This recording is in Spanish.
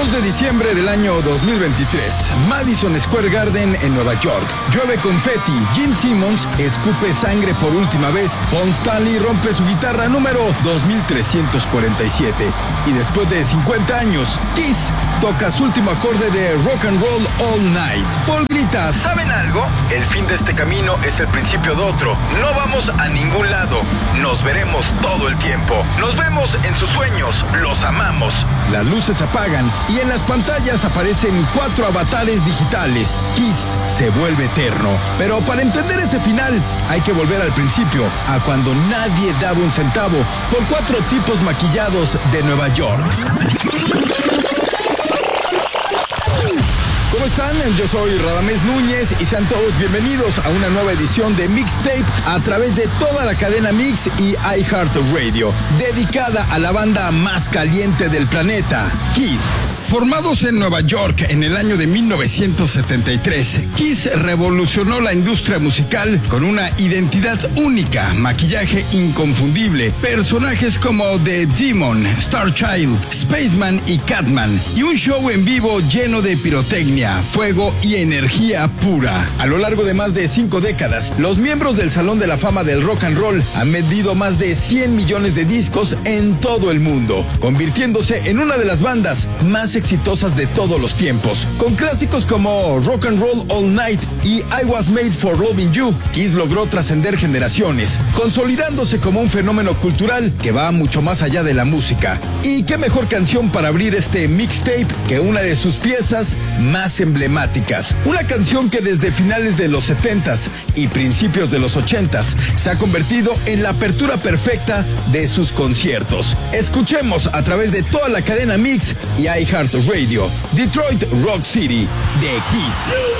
2 de diciembre del año 2023, Madison Square Garden en Nueva York. Llueve confeti, Gene Simmons escupe sangre por última vez, Paul Stanley rompe su guitarra número 2347. Y después de 50 años, Kiss toca su último acorde de Rock and Roll All Night. Paul grita, ¿saben algo? El fin de este camino es el principio de otro. No vamos a ningún lado. Nos veremos todo el tiempo. Nos vemos en sus sueños. Los amamos. Las luces apagan y en las pantallas aparecen 4 avatares digitales. Kiss se vuelve eterno. Pero para entender ese final, hay que volver al principio, a cuando nadie daba un centavo por 4 tipos maquillados de Nueva York. ¿Cómo están? Yo soy Radamés Núñez y sean todos bienvenidos a una nueva edición de Mixtape a través de toda la cadena Mix y iHeartRadio, dedicada a la banda más caliente del planeta, Kiss. Formados en Nueva York en el año de 1973, Kiss revolucionó la industria musical con una identidad única, maquillaje inconfundible, personajes como The Demon, Starchild, Spaceman y Catman, y un show en vivo lleno de pirotecnia, fuego y energía pura. A lo largo de más de 5 décadas, los miembros del Salón de la Fama del Rock and Roll han vendido más de 100 millones de discos en todo el mundo, convirtiéndose en una de las bandas más exitosas de todos los tiempos. Con clásicos como Rock and Roll All Night y I Was Made for Loving You, Kiss logró trascender generaciones, consolidándose como un fenómeno cultural que va mucho más allá de la música. Y qué mejor canción para abrir este mixtape que una de sus piezas más emblemáticas. Una canción que desde finales de los 70s y principios de los 80s se ha convertido en la apertura perfecta de sus conciertos. Escuchemos a través de toda la cadena Mix y iHeartRadio, Detroit Rock City de Kiss.